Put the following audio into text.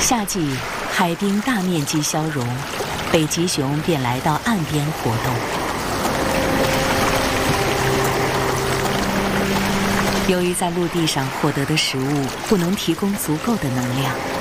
夏季海冰大面积消融，北极熊便来到岸边活动。由于在陆地上获得的食物不能提供足够的能量，